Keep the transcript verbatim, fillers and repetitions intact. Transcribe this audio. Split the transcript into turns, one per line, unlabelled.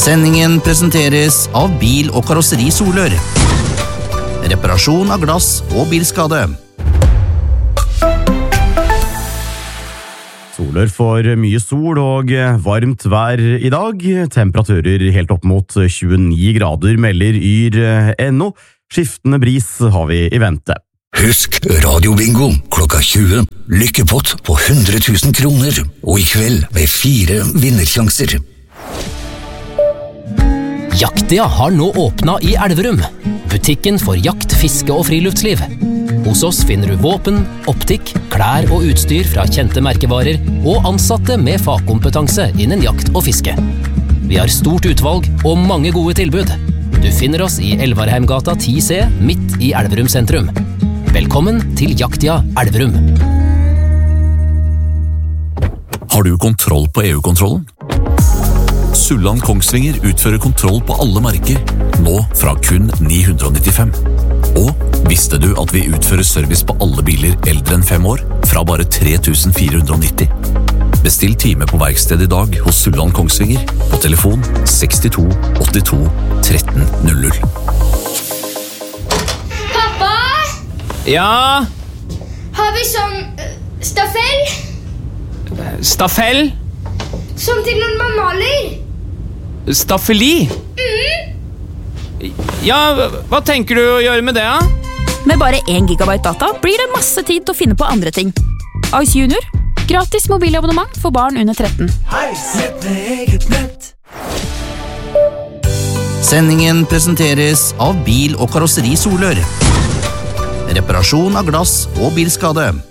Sendingen presenteres av Bil- og Karosseri Solør. Reparasjon av glass og bilskade.
Solør får mye sol og varmt vær i dag. Temperaturer helt opp mot tjueni grader, melder yr punktum no. Skiftende bris har vi i vente.
Husk radiobingo klokka tjue. Lykkepott på hundre tusen kroner. Og i kveld med fire vinnersjanser.
Jaktia har nå åpnet i Elverum. Butikken for jakt, fiske og friluftsliv. Hos oss finner du våpen, optikk, klær og utstyr fra kjente merkevarer og ansatte med fagkompetanse innen jakt og fiske. Vi har stort utvalg og mange gode tilbud. Du finner oss i Elvarheimgata ti C, midt i Elverum sentrum. Velkommen til Jaktia Elverum.
Har du kontroll på E U-kontrollen? Sulland Kongsvinger utfører kontroll på alle merker, nå fra kun ni hundre nittifem. Og visste du at vi utfører service på alle biler eldre enn fem år, fra bare tre tusen fire hundre nitti? Bestill time på verksted i dag hos Sulland Kongsvinger på telefon sekstito åttito tretten null null.
Pappa?
Ja?
Har vi sånn uh, staffell?
Staffell?
Som til når man maler?
Staffeli?
Mm.
Ja, hva tenker du å gjøre med det, da?
Med bare én gigabyte data blir det masse tid til å finne på andre ting. Ice Junior. Gratis mobilabonnement for barn under tretten.
Sendingen presenteres av Bil- og Karosseri Solør. Reparasjon av glass og bilskade.